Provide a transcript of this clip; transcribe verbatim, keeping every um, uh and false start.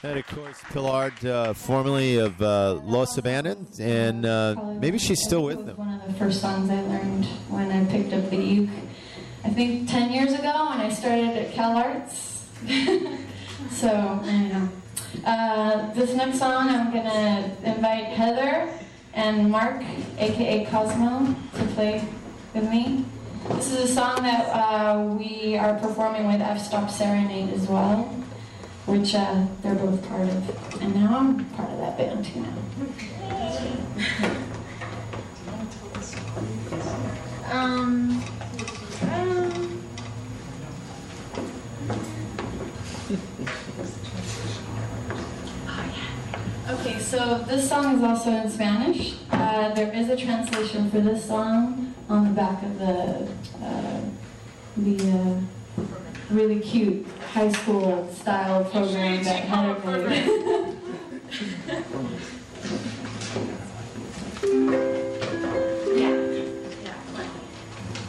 met, of course, Pillard, uh, formerly of uh, Los Abandoned, and uh, maybe she's still with them. One of the first songs I learned when I picked up the uke, I think ten years ago when I started at Cal Arts. So, I know. Uh, this next song, I'm going to invite Heather and Mark, a k a. Cosmo, to play with me. This is a song that uh, we are performing with F-Stop Serenade as well, which uh, they're both part of. And now I'm part of that band too now. um, um, oh, yeah. Okay, so this song is also in Spanish. Uh, there is a translation for this song on the back of the uh, the uh, really cute high school style program that Heather made.